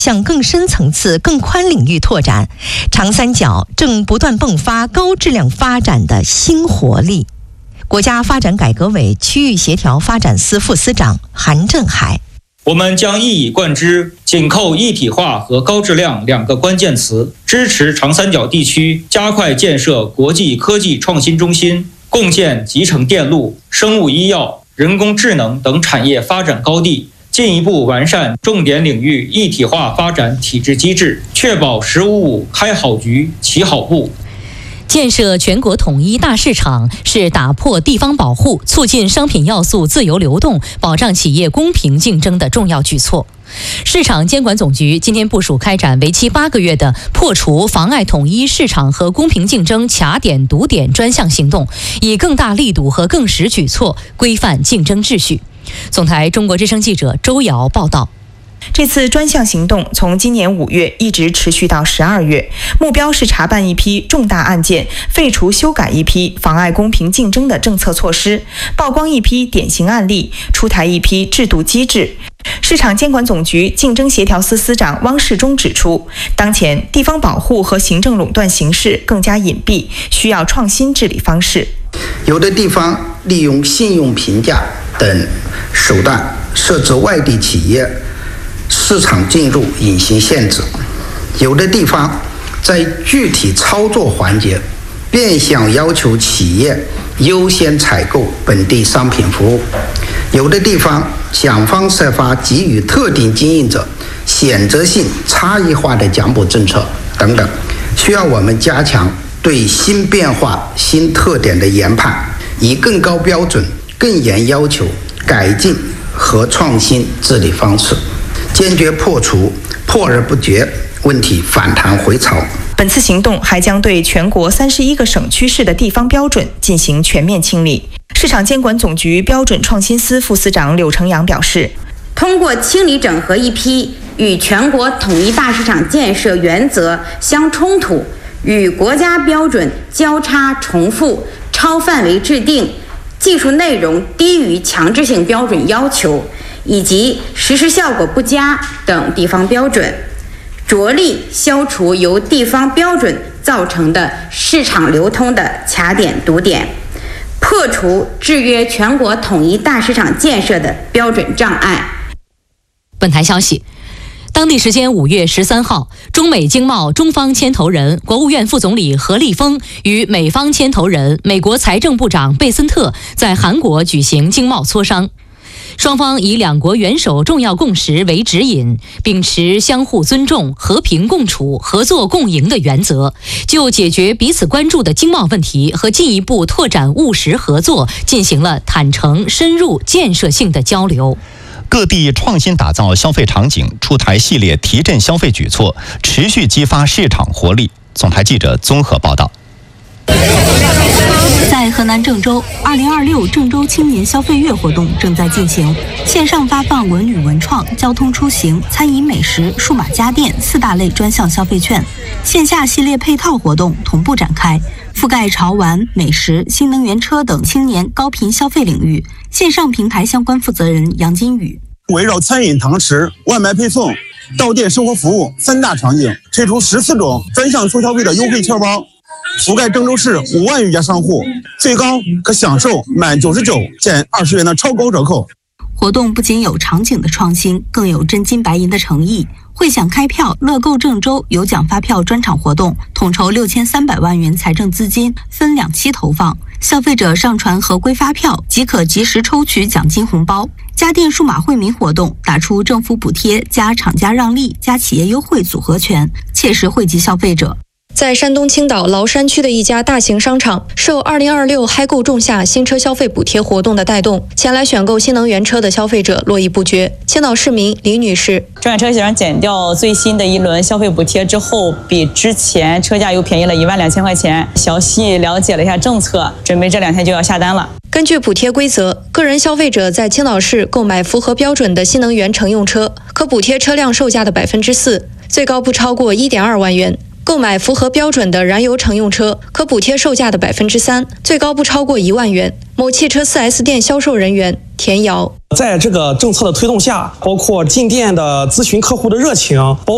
向更深层次、更宽领域拓展，长三角正不断迸发高质量发展的新活力。国家发展改革委区域协调发展司副司长韩振海： 我们将一以贯之，紧扣一体化和高质量两个关键词，支持长三角地区加快建设国际科技创新中心，共建集成电路、生物医药、人工智能等产业发展高地，进一步完善重点领域一体化发展体制机制，确保“15+5”开好局、起好步。 建设全国统一大市场是打破地方保护、促进商品要素自由流动、保障企业公平竞争的重要举措。市场监管总局今天部署开展为期8个月的破除妨碍统一市场和公平竞争卡点堵点专项行动，以更大力度和更实举措规范竞争秩序。总台中国之声记者周瑶报道。 这次专项行动从今年5月一直持续到12月，目标是查办一批重大案件，废除修改一批妨碍公平竞争的政策措施，曝光一批典型案例，出台一批制度机制。市场监管总局竞争协调司司长汪世忠指出，当前地方保护和行政垄断形势更加隐蔽，需要创新治理方式。 有的地方利用信用评价等手段设置外地企业市场进入隐形限制，有的地方在具体操作环节变相要求企业优先采购本地商品服务，有的地方想方设法给予特定经营者选择性差异化的奖补政策等等，需要我们加强对新变化、新特点的研判，以更高标准、更严要求改进和创新治理方式，坚决破除破而不决问题反弹回潮。 本次行动还将对全国31个省区市的地方标准进行全面清理。市场监管总局标准创新司副司长柳成阳表示， 通过清理整合一批与全国统一大市场建设原则相冲突、与国家标准交叉重复、超范围制定、技术内容低于强制性标准要求以及实施效果不佳等地方标准，着力消除由地方标准造成的市场流通的卡点堵点，破除制约全国统一大市场建设的标准障碍。 本台消息，当地时间5月13号，中美经贸中方牵头人、国务院副总理何立峰与美方牵头人、美国财政部长贝森特在韩国举行经贸磋商。双方以两国元首重要共识为指引，秉持相互尊重、和平共处、合作共赢的原则，就解决彼此关注的经贸问题和进一步拓展务实合作进行了坦诚、深入、建设性的交流。 各地创新打造消费场景，出台系列提振消费举措，持续激发市场活力。总台记者综合报道。 在河南郑州，2026郑州青年消费月活动正在进行，线上发放文旅文创、交通出行、餐饮美食、数码家电4大类专项消费券，线下系列配套活动同步展开，覆盖潮玩、美食、新能源车等青年高频消费领域。线上平台相关负责人杨金宇， 围绕餐饮堂食、外卖配送、到店生活服务3大场景，推出14种专项促消费的优惠券包，覆盖郑州市5万余家商户，最高可享受满99减20元的超高折扣。 活动不仅有场景的创新，更有真金白银的诚意。汇享开票、乐购郑州有奖发票专场活动，统筹6300万元财政资金，分2期投放。消费者上传合规发票即可及时抽取奖金红包。家电数码惠民活动，打出政府补贴加厂家让利加企业优惠组合拳，切实惠及消费者。 在山东青岛崂山区的一家大型商场，受2026嗨购仲夏新车消费补贴活动的带动，前来选购新能源车的消费者络绎不绝。青岛市民李女士， 中远车险减掉最新的一轮消费补贴之后，比之前车价又便宜了12000块钱。详细了解了一下政策，准备这2天就要下单了。 根据补贴规则，个人消费者在青岛市购买符合标准的新能源乘用车，可补贴车辆售价的4%，最高不超过1.2万元。购买符合标准的燃油乘用车，可补贴售价的3%，最高不超过1万元。某汽车4S店销售人员田瑶， 在这个政策的推动下，包括进店的咨询客户的热情，包